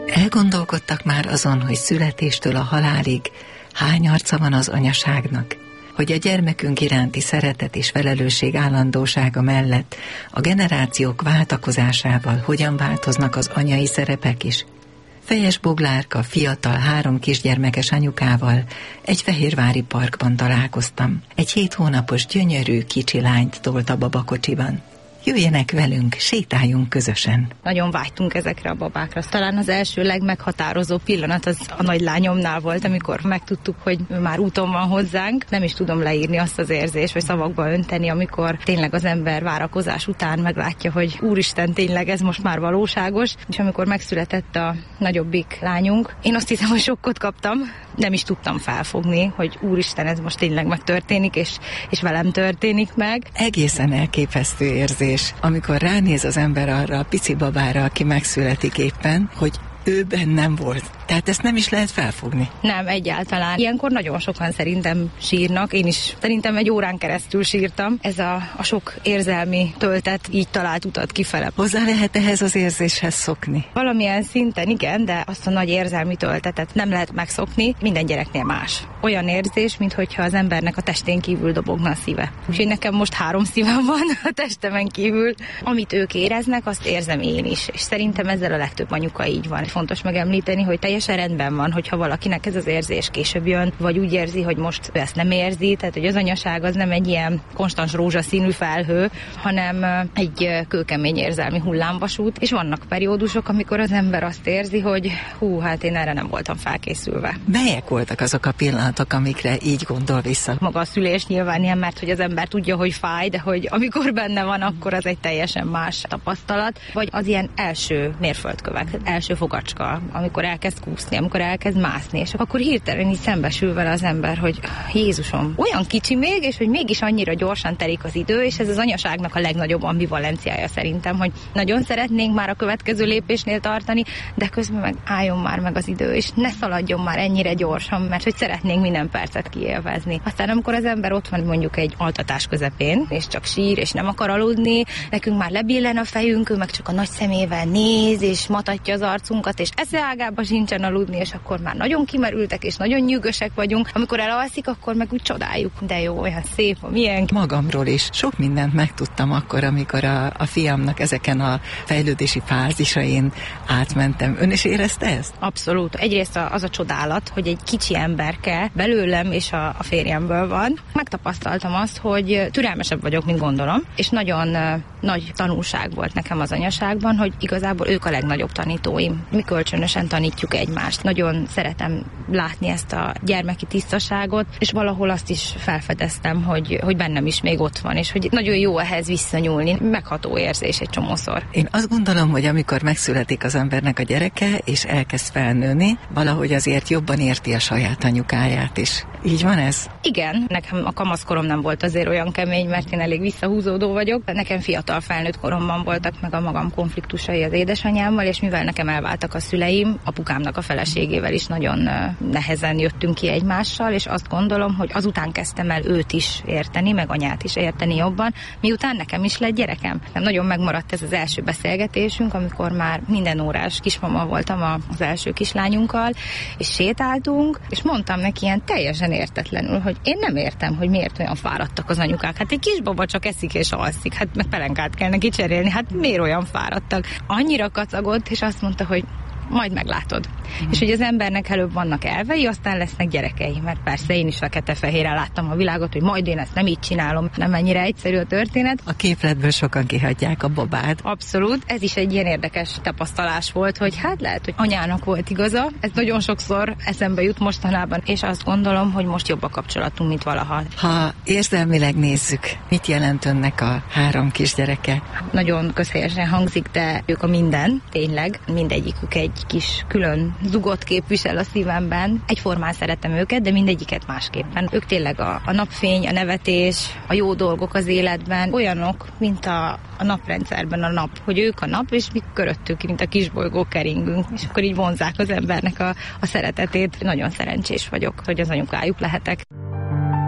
Elgondolkodtak már azon, hogy születéstől a halálig hány arca van az anyaságnak? Hogy a gyermekünk iránti szeretet és felelősség állandósága mellett a generációk váltakozásával hogyan változnak az anyai szerepek is? Fejes Boglárka fiatal 3 kisgyermekes anyukával egy fehérvári parkban találkoztam. Egy 7 hónapos gyönyörű kicsi lányt tolt a babakocsiban. Jöjjenek velünk, sétáljunk közösen. Nagyon vágytunk ezekre a babákra. Talán az első legmeghatározó pillanat az a nagylányomnál volt, amikor megtudtuk, hogy már úton van hozzánk. Nem is tudom leírni azt az érzést, vagy szavakba önteni, amikor tényleg az ember várakozás után meglátja, hogy úristen, tényleg ez most már valóságos. És amikor megszületett a nagyobbik lányunk, én azt hiszem, hogy sokkot kaptam. Nem is tudtam felfogni, hogy úristen, ez most tényleg megtörténik, és velem történik meg. Egészen elképesztő érzés, amikor ránéz az ember arra a pici babára, aki megszületik éppen, hogy ő bennem volt. Tehát ezt nem is lehet felfogni. Nem, egyáltalán. Ilyenkor nagyon sokan szerintem sírnak. Én is szerintem egy órán keresztül sírtam. Ez a sok érzelmi töltet így talált utat kifele. Hozzá lehet ehhez az érzéshez szokni? Valamilyen szinten igen, de azt a nagy érzelmi töltetet nem lehet megszokni. Minden gyereknél más. Olyan érzés, minthogyha az embernek a testén kívül dobogna a szíve. Úgyhogy nekem most 3 szívem van a testemen kívül. Amit ők éreznek, azt érzem én is. És szerintem ezzel a legtöbb anyuka így van. Fontos megemlíteni, hogy teljesen rendben van, hogyha valakinek ez az érzés később jön, vagy úgy érzi, hogy most ő ezt nem érzi, tehát hogy az anyaság az nem egy ilyen konstans rózsaszínű felhő, hanem egy kőkemény érzelmi hullámvasút, és vannak periódusok, amikor az ember azt érzi, hogy hát én erre nem voltam felkészülve. Melyek voltak azok a pillanatok, amikre így gondol vissza? Maga a szülés nyilván ilyen, mert hogy az ember tudja, hogy fáj, de hogy amikor benne van, akkor az egy teljesen más tapasztalat, vagy az ilyen első mérföldkövek, első fogacska, amikor elkezd kúszni, amikor elkezd mászni, és akkor hirtelen így szembesül vele az ember, hogy Jézusom, olyan kicsi még, és hogy mégis annyira gyorsan telik az idő, és ez az anyaságnak a legnagyobb ambivalenciája szerintem, hogy nagyon szeretnénk már a következő lépésnél tartani, de közben meg álljon már meg az idő, és ne szaladjon már ennyire gyorsan, mert hogy szeretnénk minden percet kiélvezni. Aztán amikor az ember ott van mondjuk egy altatás közepén, és csak sír, és nem akar aludni, nekünk már lebillen a fejünk, ő meg csak a nagy szemével néz, és matatja az arcunkat, és eszeágában sincsen aludni, és akkor már nagyon kimerültek, és nagyon nyűgösek vagyunk. Amikor elalszik, akkor meg úgy csodáljuk, de jó, olyan szép, milyen. Magamról is sok mindent megtudtam akkor, amikor a fiamnak ezeken a fejlődési fázisain átmentem. Ön is érezte ezt? Abszolút. Egyrészt az a csodálat, hogy egy kicsi emberke belőlem és a férjemből van. Megtapasztaltam azt, hogy türelmesebb vagyok, mint gondolom, és nagyon nagy tanulság volt nekem az anyaságban, hogy igazából ők a legnagyobb tanítóim. Mi kölcsönösen tanítjuk egymást. Nagyon szeretem látni ezt a gyermeki tisztaságot, és valahol azt is felfedeztem, hogy bennem is még ott van, és hogy nagyon jó ehhez visszanyúlni. Megható érzés egy csomószor. Én azt gondolom, hogy amikor megszületik az embernek a gyereke, és elkezd felnőni, valahogy azért jobban érti a saját anyukáját is. Így van ez? Igen, nekem a kamaszkorom nem volt azért olyan kemény, mert én elég visszahúzódó vagyok. Nekem fiatal felnőtt koromban voltak meg a magam konfliktusai az édesanyámmal, és mivel nekem elváltak a szüleim, apukámnak a feleségével is nagyon nehezen jöttünk ki egymással, és azt gondolom, hogy azután kezdtem el őt is érteni, meg anyát is érteni jobban, miután nekem is lett gyerekem. Nagyon megmaradt ez az első beszélgetésünk, amikor már minden órás kismama voltam az első kislányunkkal, és sétáltunk, és mondtam neki ilyen teljesen értetlenül, hogy én nem értem, hogy miért olyan fáradtak az anyukák. Hát egy kisbaba csak eszik és alszik, hát meg pelenkát kell neki cserélni, hát miért olyan fáradtak? Annyira kacagott, és azt mondta, hogy majd meglátod. És hogy az embernek előbb vannak elvei, aztán lesznek gyerekei, mert persze én is fekete-fehéren láttam a világot, hogy majd én ezt nem így csinálom, nem ennyire egyszerű a történet. A képletből sokan kihagyják a babát. Abszolút, ez is egy ilyen érdekes tapasztalás volt, hogy hát lehet, hogy anyának volt igaza, ez nagyon sokszor eszembe jut mostanában, és azt gondolom, hogy most jobb a kapcsolatunk, mint valaha. Ha érzelmileg nézzük, mit jelent önnek a 3 kisgyereke? Nagyon közhelyesen hangzik, de ők a minden, tényleg, mindegyikük egy kis külön zugot képvisel a szívemben. Egyformán szeretem őket, de mindegyiket másképpen. Ők tényleg a napfény, a nevetés, a jó dolgok az életben, olyanok, mint a naprendszerben a nap, hogy ők a nap, és mi köröttük, mint a kisbolygók keringünk, és akkor így vonzzák az embernek a szeretetét. Nagyon szerencsés vagyok, hogy az anyukájuk lehetek.